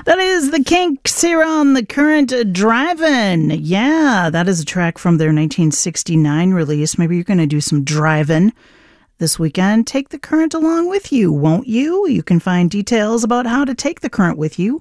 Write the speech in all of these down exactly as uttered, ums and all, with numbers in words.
That is the Kinks here on The Current Drivin'. Yeah, that is a track from their nineteen sixty-nine release. Maybe you're going to do some driving this weekend. Take the Current along with you, won't you? You can find details about how to take the Current with you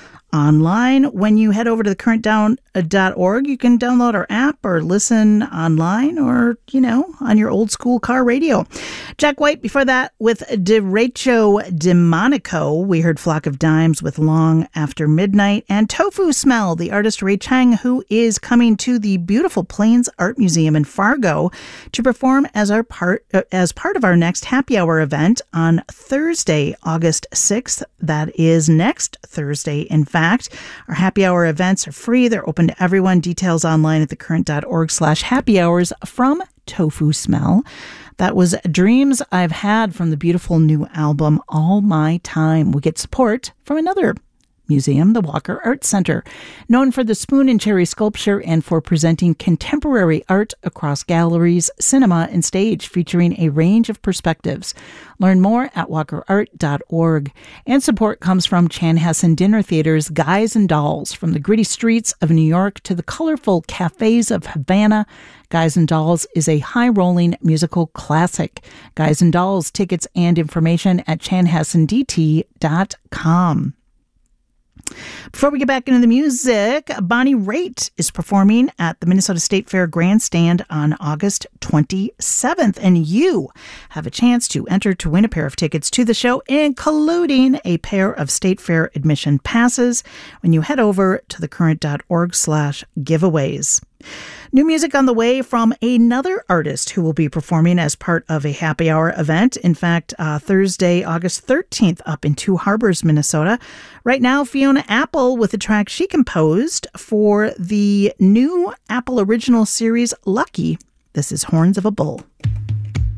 online when you head over to the current down dot org. You can download our app or listen online or, you know, on your old school car radio. Jack White before that with Derecho Demonico. We heard Flock of Dimes with Long After Midnight, and Tofu Smell, the artist Ray Chang, who is coming to the beautiful Plains Art Museum in Fargo to perform as our part uh, as part of our next happy hour event on Thursday, August sixth. That is next Thursday, in fact. Our happy hour events are free. They're open to everyone. Details online at thecurrent.org slash happy hours from Tofu Smell. That was Dreams I've Had from the beautiful new album, All My Time. We get support from another museum, the Walker Art Center, known for the spoon and cherry sculpture and for presenting contemporary art across galleries, cinema, and stage, featuring a range of perspectives. Learn more at walker art dot org. And support comes from Chanhassen Dinner Theater's Guys and Dolls. From the gritty streets of New York to the colorful cafes of Havana, Guys and Dolls is a high-rolling musical classic. Guys and Dolls tickets and information at chanhassen d t dot com. Before we get back into the music, Bonnie Raitt is performing at the Minnesota State Fair Grandstand on August twenty-seventh, and you have a chance to enter to win a pair of tickets to the show, including a pair of State Fair admission passes, when you head over to thecurrent.org slash giveaways. New music on the way from another artist who will be performing as part of a happy hour event. In fact, uh, Thursday, August thirteenth, up in Two Harbors, Minnesota. Right now, Fiona Apple with a track she composed for the new Apple original series, Lucky. This is Horns of a Bull.